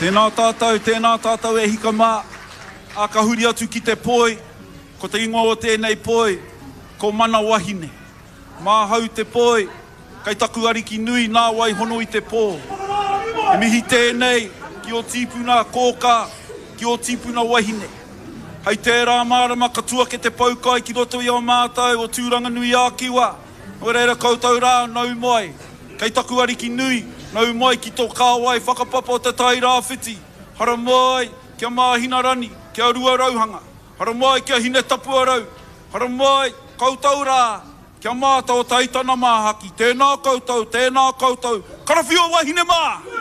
Tēnā tātou e hika mā. A ka huri atu ki te poi, ko te ingoa o tēnei poi, ko mana wahine. Mā hau te poi, kai taku ariki nui nā wai hono i te pō. E mihi tēnei, ki o tīpuna kōka, ki o tīpuna wahine. Hei tērā mārama katua ke te paukai ki roto i o mātou o tūranga nui a kiwa. O reira koutou rā, nau mai. Kei taku ariki nui, nau mai ki tō kāwai, whakapapa o te tai rāwhiti. Hara mai, kia māhina rani, kia rua rauhanga. Hara mai, kia hine tapua rau. Hara mai, koutou rā, kia māta o taitana māhaki. Tēnā koutou, karawhio wahine mā!